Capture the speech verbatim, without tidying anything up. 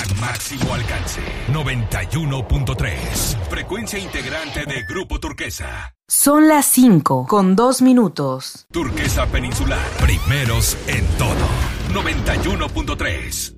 Máximo alcance. noventa y uno punto tres. Frecuencia integrante de Grupo Turquesa. Son las cinco con dos minutos. Turquesa Peninsular. Primeros en todo. noventa y uno punto tres.